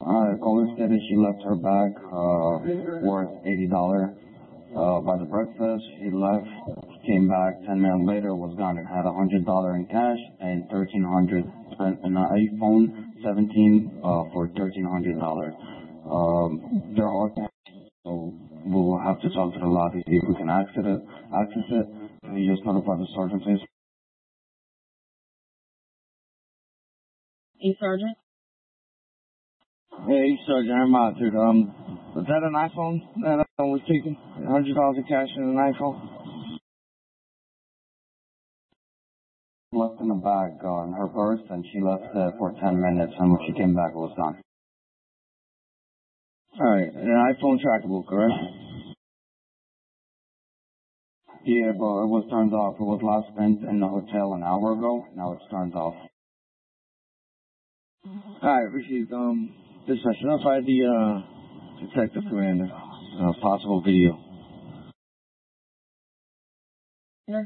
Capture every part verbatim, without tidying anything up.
Uh, caller stated she left her bag uh, worth eighty dollars uh, by the breakfast. She left, came back ten minutes later, was gone and had one hundred dollars in cash and thirteen hundred dollars an iPhone seventeen uh, for thirteen hundred dollars. Um, there are so we'll have to talk to the lobby to see if we can access it. Access it. Can you just notify the sergeant, please? Hey, Sergeant. Hey, Sergeant, I'm out, dude. Um, was that an iPhone that I was taking? one hundred dollars in cash and an iPhone? Left in the bag uh, in her purse, and she left uh, for ten minutes, and when she came back, it was gone. All right, an iPhone trackable, correct? Yeah, but it was turned off. It was last spent in the hotel an hour ago. Now it's turned off. All right, received. Um, dispatch, notify the uh, detective commander. Uh, possible video. Yeah.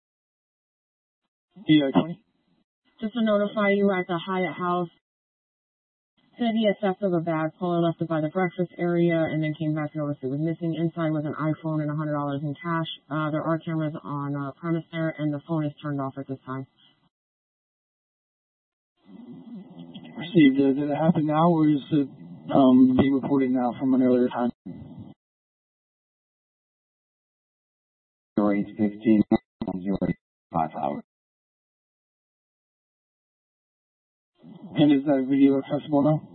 D I twenty. Just to notify you at the Hyatt House. Said he had theft of a bag. Caller left it by the breakfast area and then came back and noticed it was missing. Inside was an iPhone and one hundred dollars in cash. Uh, there are cameras on uh, premise there, and the phone is turned off at this time. Received. Uh, did it happen now, or is it um, being reported now from an earlier time? zero eight fifteen zero eight five hours. And is that video accessible now?